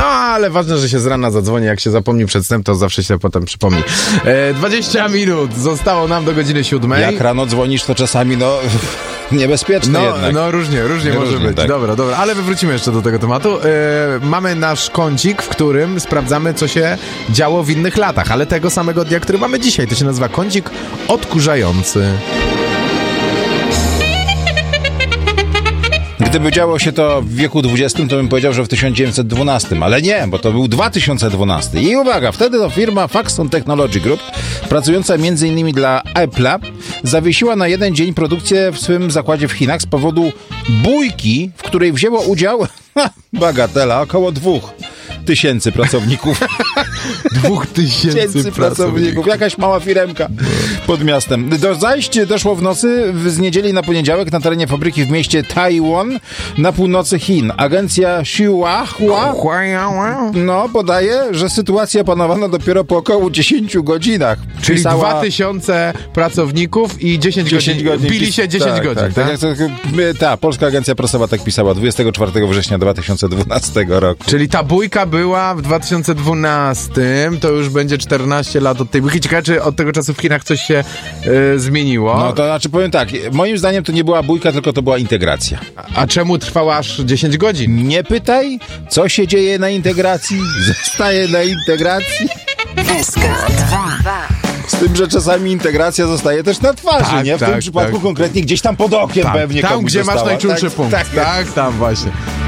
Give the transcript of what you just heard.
No, ale ważne, że się z rana zadzwoni. Jak się zapomni przedstęp, to zawsze się potem przypomni. 20 minut zostało nam do godziny 7. Jak rano dzwonisz, to czasami, niebezpieczne jednak. No, różnie może być. Tak. Dobra, ale wrócimy jeszcze do tego tematu. Mamy nasz kącik, w którym sprawdzamy, co się działo w innych latach, ale tego samego dnia, który mamy dzisiaj. To się nazywa kącik odkurzający. Gdyby działo się to w wieku XX, to bym powiedział, że w 1912, ale nie, bo to był 2012. I uwaga, wtedy to firma Foxconn Technology Group, pracująca m.in. dla Apple'a, zawiesiła na jeden dzień produkcję w swym zakładzie w Chinach z powodu bójki, w której wzięło udział, bagatela, około 2000 pracowników. 2000 pracowników. Jakaś mała firemka pod miastem. Do zajść doszło w nocy z niedzieli na poniedziałek na terenie fabryki w mieście Taiwan na północy Chin. Agencja Xinhua podaje, że sytuacja panowano dopiero po około 10 godzinach. Czyli 2000 pracowników i 10 godzin. Bili się 10 godzin, tak? Ta polska agencja prasowa tak pisała 24 września 2012 roku. Czyli ta bójka była w 2012, to już będzie 14 lat od tej bójki. Ciekawe, czy od tego czasu w Chinach coś się zmieniło? No to znaczy powiem tak, moim zdaniem to nie była bójka, tylko to była integracja. A czemu trwała aż 10 godzin? Nie pytaj, co się dzieje na integracji, zostaje na integracji. Z tym, że czasami integracja zostaje też na twarzy, nie? W tym przypadku konkretnie gdzieś tam pod okiem pewnie tam, komuś gdzie została. masz najczulszy punkt. Tak, tam właśnie.